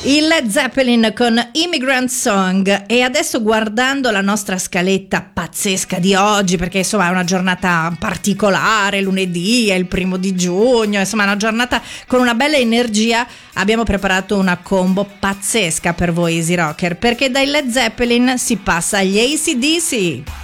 Il Led Zeppelin con Immigrant Song. E adesso, guardando la nostra scaletta pazzesca di oggi, perché insomma è una giornata particolare, lunedì è il 1 giugno, insomma è una giornata con una bella energia, abbiamo preparato una combo pazzesca per voi Easy Rocker, perché dai Led Zeppelin si passa agli AC/DC.